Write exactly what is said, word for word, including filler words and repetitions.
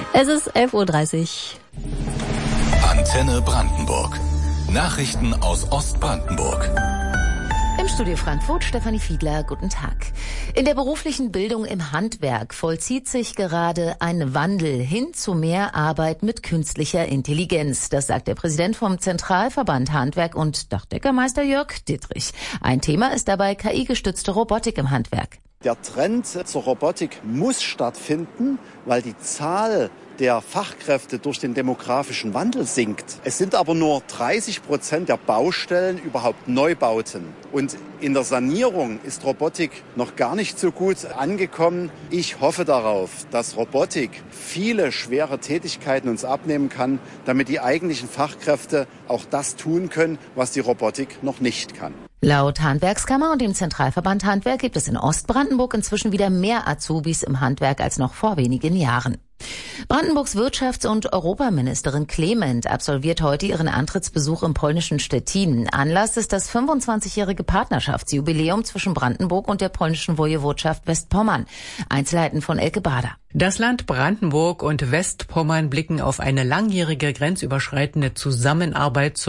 Es ist elf Uhr dreißig. Antenne Brandenburg. Nachrichten aus Ostbrandenburg. Im Studio Frankfurt, Stefanie Fiedler, guten Tag. In der beruflichen Bildung im Handwerk vollzieht sich gerade ein Wandel hin zu mehr Arbeit mit künstlicher Intelligenz. Das sagt der Präsident vom Zentralverband Handwerk und Dachdeckermeister Jörg Dittrich. Ein Thema ist dabei K I-gestützte Robotik im Handwerk. Der Trend zur Robotik muss stattfinden, weil die Zahl der Fachkräfte durch den demografischen Wandel sinkt. Es sind aber nur dreißig Prozent der Baustellen überhaupt Neubauten. Und in der Sanierung ist Robotik noch gar nicht so gut angekommen. Ich hoffe darauf, dass Robotik viele schwere Tätigkeiten uns abnehmen kann, damit die eigentlichen Fachkräfte auch das tun können, was die Robotik noch nicht kann. Laut Handwerkskammer und dem Zentralverband Handwerk gibt es in Ostbrandenburg inzwischen wieder mehr Azubis im Handwerk als noch vor wenigen Jahren. Brandenburgs Wirtschafts- und Europaministerin Clement absolviert heute ihren Antrittsbesuch im polnischen Stettin. Anlass ist das fünfundzwanzigjährige Partnerschaftsjubiläum zwischen Brandenburg und der polnischen Woiwodschaft Westpommern. Einzelheiten von Elke Bader. Das Land Brandenburg und Westpommern blicken auf eine langjährige grenzüberschreitende Zusammenarbeit